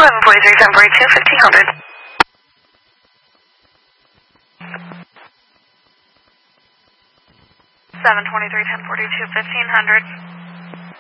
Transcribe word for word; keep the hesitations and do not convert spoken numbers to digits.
eleven forty-three, ten forty-two, fifteen hundred. seven twenty-three, ten forty-two, fifteen hundred.